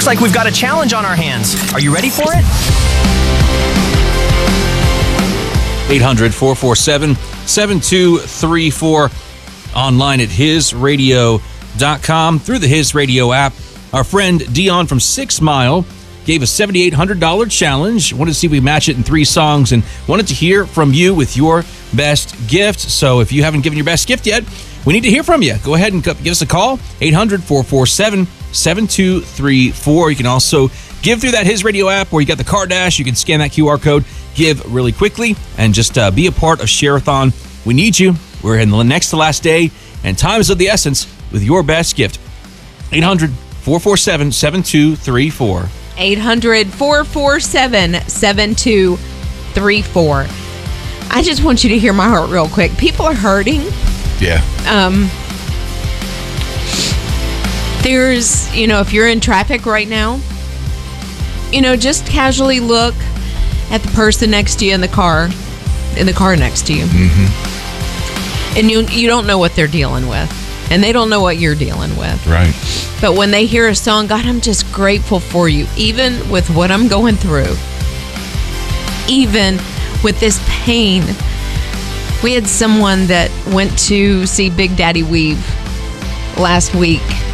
like we've got a challenge on our hands. Are you ready for it? 800-447-7234. Online at hisradio.com through the His Radio app. Our friend Dion from 6 Mile gave a $7,800 challenge. Wanted to see if we match it in 3 songs and wanted to hear from you with your best gift. So if you haven't given your best gift yet, we need to hear from you. Go ahead and give us a call, 800-447-7234. You can also give through that His Radio app where you got the Car Dash. You can scan that QR code, give really quickly, and just be a part of Share-a-thon. We need you. We're in the next to last day, and time is of the essence with your best gift. 800-447-7234. 800-447-7234. I just want you to hear my heart real quick. People are hurting. Yeah. There's, if you're in traffic right now, just casually look at the person next to you in the car next to you. Mm-hmm. And you don't know what they're dealing with. And they don't know what you're dealing with. Right. But when they hear a song, God, I'm just grateful for you, even with what I'm going through, even with this pain. We had someone that went to see Big Daddy Weave last week,